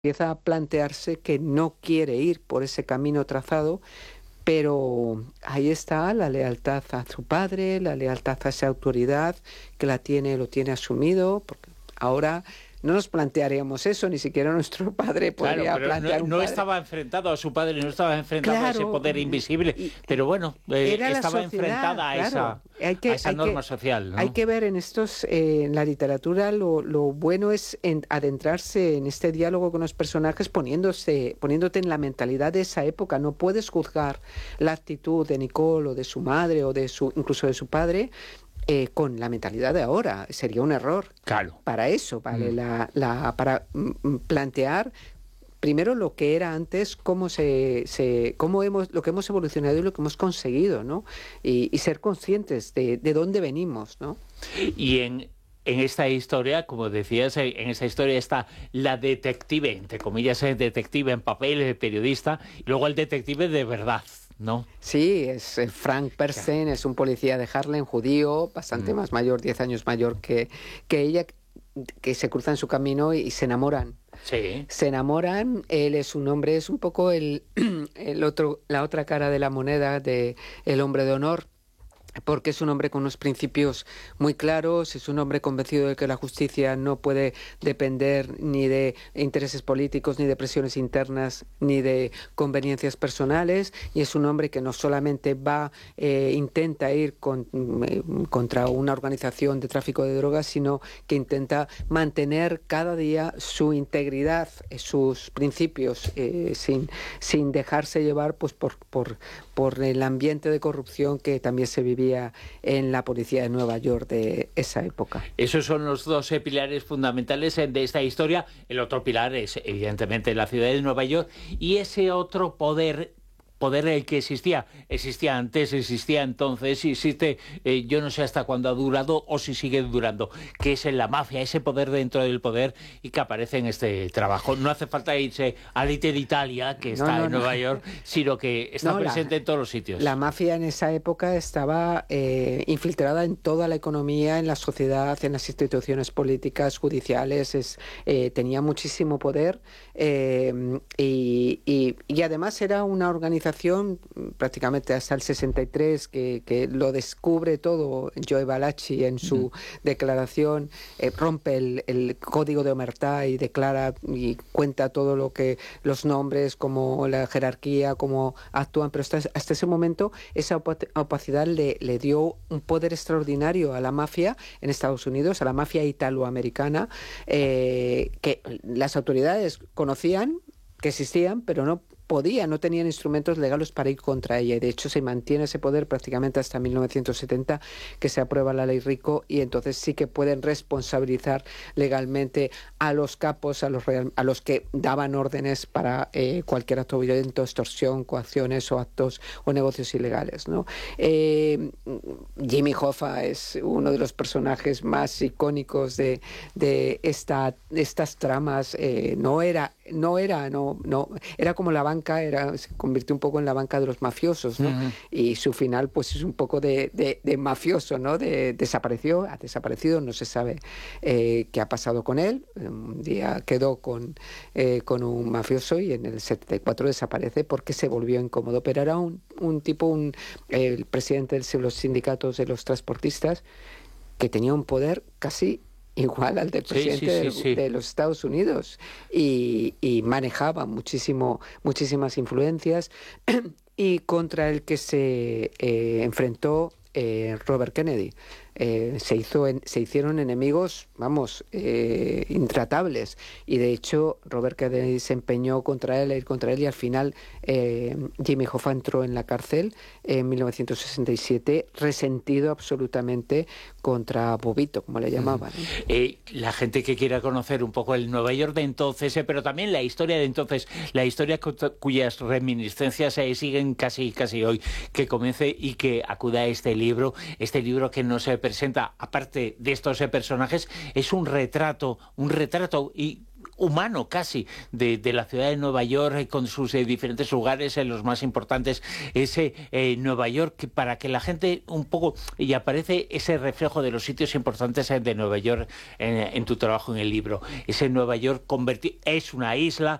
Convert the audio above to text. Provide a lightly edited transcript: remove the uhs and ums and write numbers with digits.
empieza a plantearse que no quiere ir por ese camino trazado, pero ahí está la lealtad a su padre, la lealtad a esa autoridad que lo tiene asumido, porque ahora no nos plantearíamos eso, ni siquiera nuestro padre Claro, podría pero plantear un no padre. estaba enfrentado a su padre, no estaba enfrentado a ese poder invisible, pero bueno, era estaba la sociedad, enfrentada a claro. esa norma social, ¿no? Hay que ver en la literatura lo bueno es adentrarse en este diálogo con los personajes poniéndote en la mentalidad de esa época. No puedes juzgar la actitud de Nicole o de su madre o incluso de su padre con la mentalidad de ahora. Sería un error. Claro. Para eso, ¿vale? Para plantear primero lo que era antes, lo que hemos evolucionado y lo que hemos conseguido, ¿no? Y ser conscientes de dónde venimos, ¿no? Y en esta historia, como decías, en esta historia está la detective, entre comillas, detective en papel, periodista, y luego el detective de verdad, ¿no? Sí, es Frank Persen, es un policía de Harlem, judío, bastante más mayor, 10 años mayor que ella, que se cruzan su camino y se enamoran. Sí. Se enamoran, él es un hombre, es un poco la otra cara de la moneda de el hombre de honor, porque es un hombre con unos principios muy claros, es un hombre convencido de que la justicia no puede depender ni de intereses políticos, ni de presiones internas, ni de conveniencias personales, y es un hombre que no solamente intenta ir contra una organización de tráfico de drogas, sino que intenta mantener cada día su integridad, sus principios, sin dejarse llevar pues por el ambiente de corrupción que también se vivía en la policía de Nueva York de esa época. Esos son los dos pilares fundamentales de esta historia. El otro pilar es, evidentemente, la ciudad de Nueva York y ese otro poder el que existía antes, existía entonces, y existe, yo no sé hasta cuándo ha durado o si sigue durando, que es la mafia, ese poder dentro del poder y que aparece en este trabajo. No hace falta irse a Little Italia, que está en Nueva York, sino que está presente en todos los sitios. La mafia en esa época estaba infiltrada en toda la economía, en la sociedad, en las instituciones políticas, judiciales, tenía muchísimo poder y además era una organización prácticamente hasta el 63 que lo descubre todo Joe Valachi en su declaración, rompe el código de omertá y declara y cuenta todo lo que los nombres, como la jerarquía, cómo actúan, pero hasta ese momento esa opacidad le dio un poder extraordinario a la mafia en Estados Unidos, a la mafia italoamericana, que las autoridades conocían que existían, pero no tenían instrumentos legales para ir contra ella, y de hecho se mantiene ese poder prácticamente hasta 1970, que se aprueba la ley Rico, y entonces sí que pueden responsabilizar legalmente a los capos, a los que daban órdenes para cualquier acto violento, extorsión, coacciones o actos o negocios ilegales, ¿no? Jimmy Hoffa es uno de los personajes más icónicos de estas tramas. Era como la banca, se convirtió un poco en la banca de los mafiosos, ¿no? Y su final pues es un poco de mafioso, ¿no? Ha desaparecido, no se sabe qué ha pasado con él. Un día quedó con un mafioso y en el 74 desaparece porque se volvió incómodo, pero era el presidente de los sindicatos de los transportistas, que tenía un poder casi igual al del presidente de los Estados Unidos y manejaba muchísimas influencias y contra el que se enfrentó Robert Kennedy. Se hicieron enemigos, intratables, y de hecho Robert Kennedy se empeñó contra él, y al final Jimmy Hoffa entró en la cárcel en 1967, resentido absolutamente contra Bobito, como le llamaban. La gente que quiera conocer un poco el Nueva York de entonces, pero también la historia de entonces, la historia cuyas reminiscencias siguen casi hoy, que comience y que acuda a este libro que no se presenta, aparte de estos personajes, es un retrato y humano casi de la ciudad de Nueva York, con sus diferentes lugares, los más importantes, ese Nueva York, para que la gente un poco, y aparece ese reflejo de los sitios importantes de Nueva York en tu trabajo en el libro, ese Nueva York es una isla,